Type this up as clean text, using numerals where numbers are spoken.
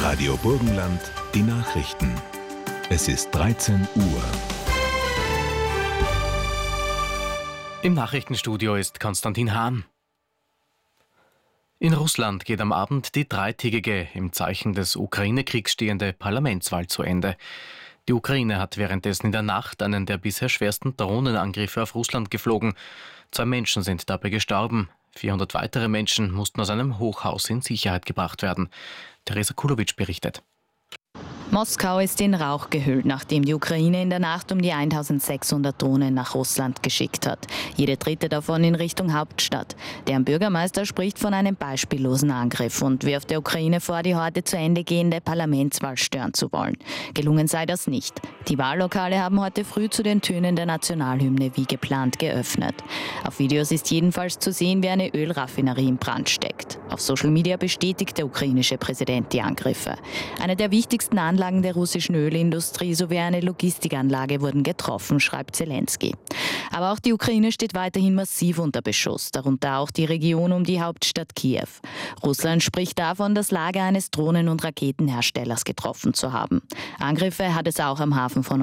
Radio Burgenland, die Nachrichten. Es ist 13 Uhr. Im Nachrichtenstudio ist Konstantin Hahn. In Russland geht am Abend die dreitägige, im Zeichen des Ukraine-Kriegs stehende Parlamentswahl zu Ende. Die Ukraine hat währenddessen in der Nacht einen der bisher schwersten Drohnenangriffe auf Russland geflogen. 2 Menschen sind dabei gestorben. 400 weitere Menschen mussten aus einem Hochhaus in Sicherheit gebracht werden. Teresa Kulowitsch berichtet. Moskau ist in Rauch gehüllt, nachdem die Ukraine in der Nacht um die 1600 Drohnen nach Russland geschickt hat. Jede dritte davon in Richtung Hauptstadt. Deren Bürgermeister spricht von einem beispiellosen Angriff und wirft der Ukraine vor, die heute zu Ende gehende Parlamentswahl stören zu wollen. Gelungen sei das nicht. Die Wahllokale haben heute früh zu den Tönen der Nationalhymne wie geplant geöffnet. Auf Videos ist jedenfalls zu sehen, wie eine Ölraffinerie in Brand steckt. Auf Social Media bestätigt der ukrainische Präsident die Angriffe. Eine der wichtigsten Anlagen der russischen Ölindustrie sowie eine Logistikanlage wurden getroffen, schreibt Zelensky. Aber auch die Ukraine steht weiterhin massiv unter Beschuss, darunter auch die Region um die Hauptstadt Kiew. Russland spricht davon, das Lager eines Drohnen- und Raketenherstellers getroffen zu haben. Angriffe hat es auch am Hafen von